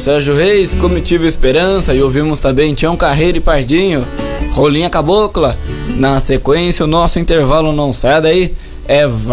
Sérgio Reis, Comitiva Esperança, e ouvimos também Tião Carreiro e Pardinho, Rolinha Cabocla. Na sequência, o nosso intervalo não sai daí, é